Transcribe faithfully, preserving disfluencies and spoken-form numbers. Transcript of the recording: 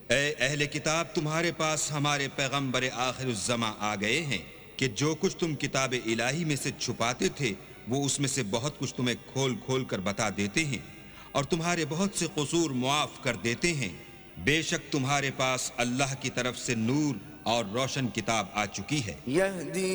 ए अहले किताब, तुम्हारे पास हमारे पैगंबर आखिरुज़्ज़मा आ गए हैं कि जो कुछ तुम किताब इलाही में से छुपाते थे वो उसमें से बहुत कुछ तुम्हें खोल खोल कर बता देते हैं और तुम्हारे बहुत से कसूर मुआफ कर देते हैं। बेशक तुम्हारे पास अल्लाह की तरफ से नूर और रोशन किताब आ चुकी है।